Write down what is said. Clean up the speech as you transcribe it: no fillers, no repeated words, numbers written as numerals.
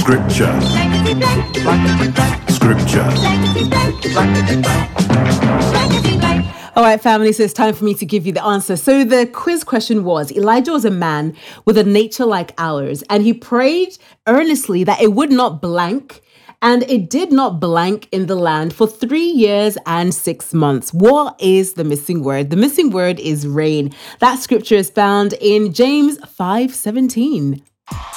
Scripture. Scripture. All right, family, so it's time for me to give you the answer. So the quiz question was, Elijah was a man with a nature like ours, and he prayed earnestly that it would not blank, and it did not blank in the land for 3 years and 6 months. What is the missing word? The missing word is rain. That scripture is found in James 5:17.